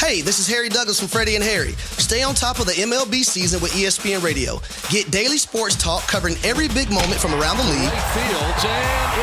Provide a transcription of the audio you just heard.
Hey, this is Harry Douglas from Freddie and Harry. Stay on top of the MLB season with ESPN Radio. Get daily sports talk covering every big moment from around the league. Right fields and